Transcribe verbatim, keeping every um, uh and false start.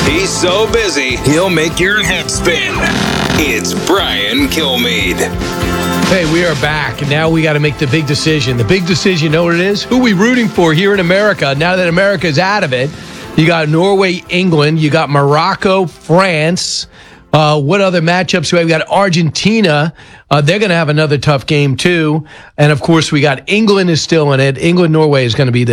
He's so busy, he'll make your head spin. It's Brian Kilmeade. Hey, we are back. Now we got to make the big decision. The big decision, you know what it is? Who are we rooting for here in America? Now that America is out of it, you got Norway, England. You got Morocco, France. Uh, what other matchups do we have? We got Argentina. Uh, they're going to have another tough game, too. And, of course, we got England is still in it. England, Norway is going to be the